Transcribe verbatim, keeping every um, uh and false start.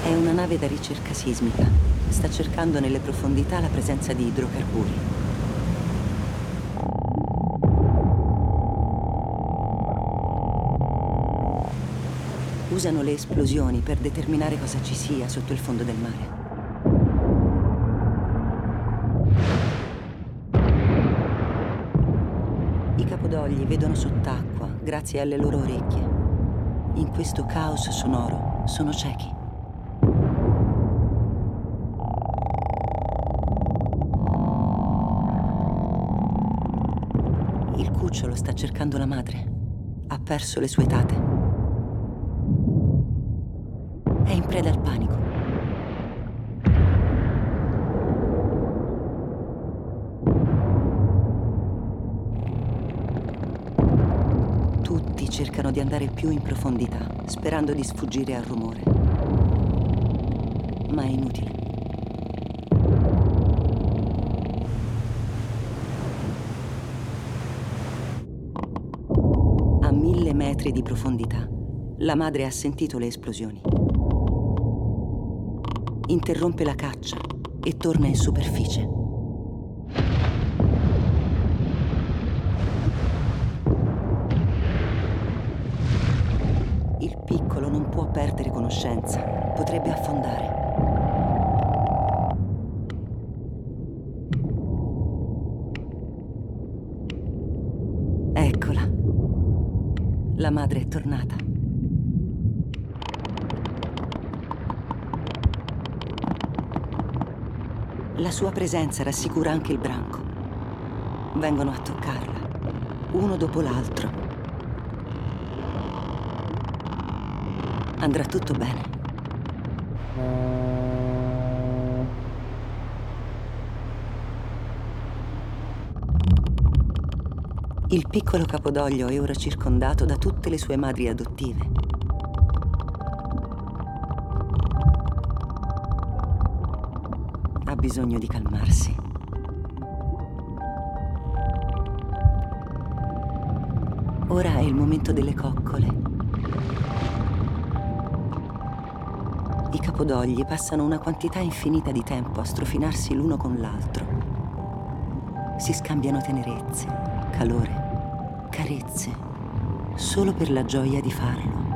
È una nave da ricerca sismica. Sta cercando nelle profondità la presenza di idrocarburi. Usano le esplosioni per determinare cosa ci sia sotto il fondo del mare. I capodogli vedono sott'acqua grazie alle loro orecchie. In questo caos sonoro sono ciechi. Il cucciolo sta cercando la madre. Ha perso le sue tate. È in preda al panico. Tutti cercano di andare più in profondità, sperando di sfuggire al rumore. Ma è inutile. A mille metri di profondità, la madre ha sentito le esplosioni. Interrompe la caccia e torna in superficie. Il piccolo non può perdere conoscenza, potrebbe affondare. Eccola. La madre è tornata. La sua presenza rassicura anche il branco. Vengono a toccarla, uno dopo l'altro. Andrà tutto bene. Il piccolo capodoglio è ora circondato da tutte le sue madri adottive. Ha bisogno di calmarsi. Ora è il momento delle coccole. I capodogli passano una quantità infinita di tempo a strofinarsi l'uno con l'altro. Si scambiano tenerezze, calore, carezze, solo per la gioia di farlo.